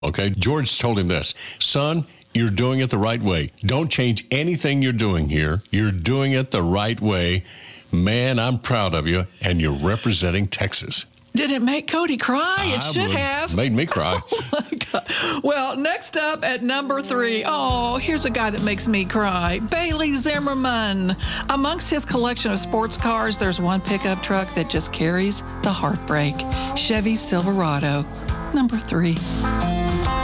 Okay, George told him this, son, you're doing it the right way. Don't change anything you're doing here. You're doing it the right way. Man, I'm proud of you, and you're representing Texas. Did it make Cody cry? It should have. Made me cry. Oh, my God. Well, next up at number 3, here's a guy that makes me cry. Bailey Zimmerman. Amongst his collection of sports cars, there's one pickup truck that just carries the heartbreak. Chevy Silverado, number 3.